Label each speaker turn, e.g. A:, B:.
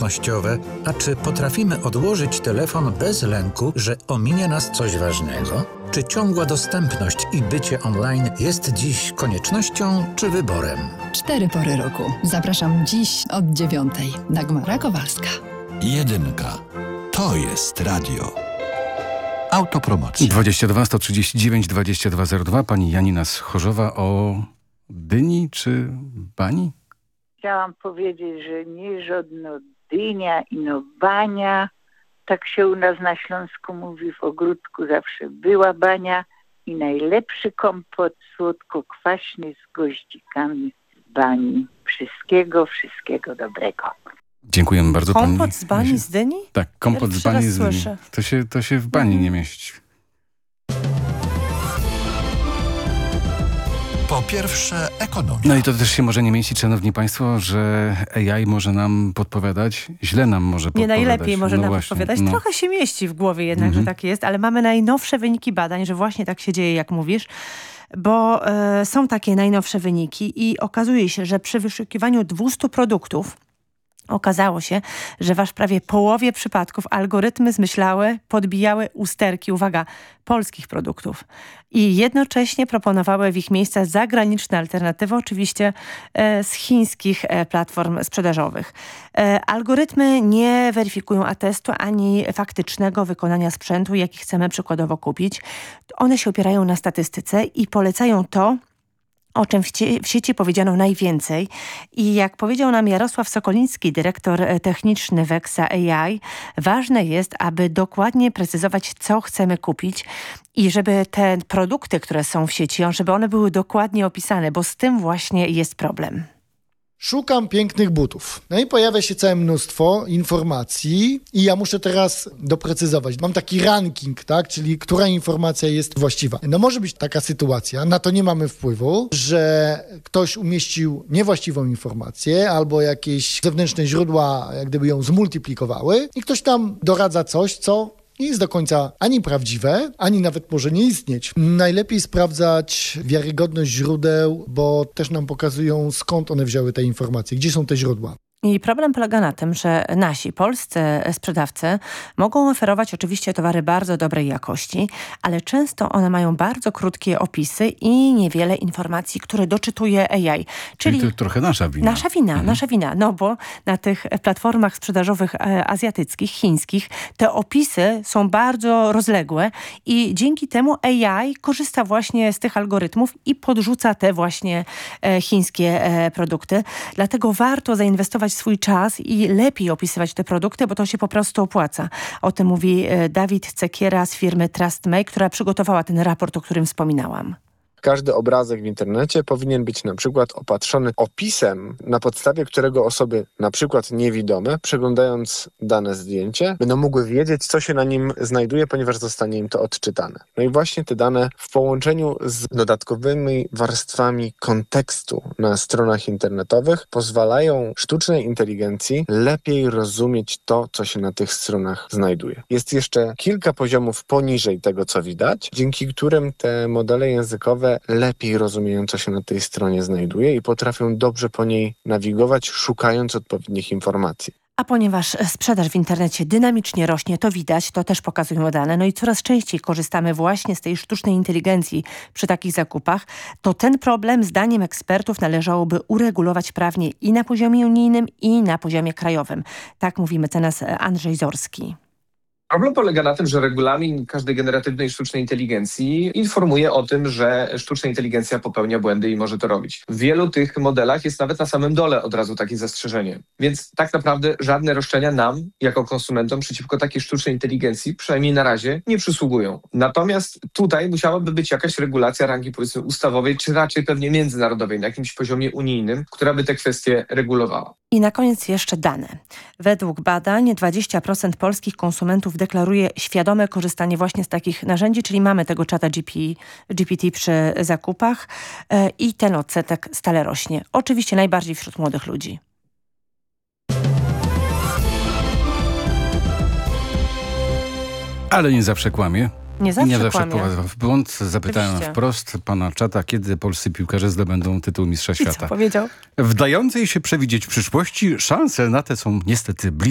A: społecznościowe. A czy potrafimy odłożyć telefon bez lęku, że ominie nas coś ważnego? Czy ciągła dostępność i bycie online jest dziś koniecznością czy wyborem?
B: 4 pory roku. Zapraszam dziś od 9:00. Dagmara Kowalska.
C: Jedynka. To jest radio. Autopromocja.
D: 22 139 2202. Pani Janina z Chorzowa o dyni czy bani?
E: Chciałam powiedzieć, że nie żadno dynia i no bania. Tak się u nas na Śląsku mówi, w ogródku zawsze była bania i najlepszy kompot słodko-kwaśny z goździkami z bani. Wszystkiego dobrego.
D: Dziękujemy bardzo pani.
F: Kompot z bani z dyni?
D: Tak, kompot z bani z dyni.
F: Słyszę.
D: To się w bani nie mieści.
C: Po pierwsze, ekonomia.
D: No i to też się może nie mieścić, szanowni państwo, że AI może nam podpowiadać, źle nam może
F: Nie
D: podpowiadać.
F: najlepiej może nam
D: właśnie,
F: podpowiadać.
D: no.
F: Trochę się mieści w głowie jednak, że tak jest, ale mamy najnowsze wyniki badań, że właśnie tak się dzieje, jak mówisz, bo są takie najnowsze wyniki i okazuje się, że przy wyszukiwaniu 200 produktów okazało się, że w aż prawie połowie przypadków algorytmy zmyślały, podbijały usterki, uwaga, polskich produktów. I jednocześnie proponowały w ich miejsca zagraniczne alternatywy, oczywiście z chińskich platform sprzedażowych. Algorytmy nie weryfikują atestu ani faktycznego wykonania sprzętu, jaki chcemy przykładowo kupić. One się opierają na statystyce i polecają to, o czym w sieci powiedziano najwięcej. I jak powiedział nam Jarosław Sokoliński, dyrektor techniczny Wexa AI, ważne jest, aby dokładnie precyzować, co chcemy kupić i żeby te produkty, które są w sieci, żeby one były dokładnie opisane, bo z tym właśnie jest problem.
G: Szukam pięknych butów. No i pojawia się całe mnóstwo informacji i ja muszę teraz doprecyzować. Mam taki ranking, tak? Czyli która informacja jest właściwa. No może być taka sytuacja, na to nie mamy wpływu, że ktoś umieścił niewłaściwą informację albo jakieś zewnętrzne źródła jak gdyby ją zmultiplikowały i ktoś tam doradza coś, co nie jest do końca ani prawdziwe, ani nawet może nie istnieć. Najlepiej sprawdzać wiarygodność źródeł, bo też nam pokazują, skąd one wzięły te informacje, gdzie są te źródła.
F: I problem polega na tym, że nasi polscy sprzedawcy mogą oferować oczywiście towary bardzo dobrej jakości, ale często one mają bardzo krótkie opisy i niewiele informacji, które doczytuje AI.
D: Czyli to trochę nasza wina.
F: Nasza wina. No bo na tych platformach sprzedażowych azjatyckich, chińskich, te opisy są bardzo rozległe i dzięki temu AI korzysta właśnie z tych algorytmów i podrzuca te właśnie chińskie produkty. Dlatego warto zainwestować swój czas i lepiej opisywać te produkty, bo to się po prostu opłaca. O tym mówi Dawid Cekiera z firmy TrustMate, która przygotowała ten raport, o którym wspominałam.
H: Każdy obrazek w internecie powinien być na przykład opatrzony opisem, na podstawie którego osoby, na przykład niewidome, przeglądając dane zdjęcie, będą mogły wiedzieć, co się na nim znajduje, ponieważ zostanie im to odczytane. No i właśnie te dane w połączeniu z dodatkowymi warstwami kontekstu na stronach internetowych pozwalają sztucznej inteligencji lepiej rozumieć to, co się na tych stronach znajduje. Jest jeszcze kilka poziomów poniżej tego, co widać, dzięki którym te modele językowe lepiej rozumieją, co się na tej stronie znajduje i potrafią dobrze po niej nawigować, szukając odpowiednich informacji.
F: A ponieważ sprzedaż w internecie dynamicznie rośnie, to widać, to też pokazują dane, no i coraz częściej korzystamy właśnie z tej sztucznej inteligencji przy takich zakupach, to ten problem zdaniem ekspertów należałoby uregulować prawnie i na poziomie unijnym, i na poziomie krajowym. Tak mówi mecenas Andrzej Zorski.
I: Problem polega na tym, że regulamin każdej generatywnej sztucznej inteligencji informuje o tym, że sztuczna inteligencja popełnia błędy i może to robić. W wielu tych modelach jest nawet na samym dole od razu takie zastrzeżenie. Więc tak naprawdę żadne roszczenia nam, jako konsumentom, przeciwko takiej sztucznej inteligencji, przynajmniej na razie, nie przysługują. Natomiast tutaj musiałaby być jakaś regulacja rangi, powiedzmy, ustawowej, czy raczej pewnie międzynarodowej, na jakimś poziomie unijnym, która by te kwestie regulowała.
F: I na koniec jeszcze dane. Według badań 20% polskich konsumentów deklaruje świadome korzystanie właśnie z takich narzędzi, czyli mamy tego czata GPT przy zakupach i ten odsetek stale rośnie. Oczywiście najbardziej wśród młodych ludzi.
D: Ale nie zawsze kłamie.
F: Nie zawsze
D: wpada w błąd. Zapytałem
F: Oczywiście.
D: wprost pana czata, kiedy polscy piłkarze zdobędą tytuł mistrza
F: I
D: świata.
F: co powiedział?
D: W dającej się przewidzieć przyszłości szanse na te są niestety bliskie.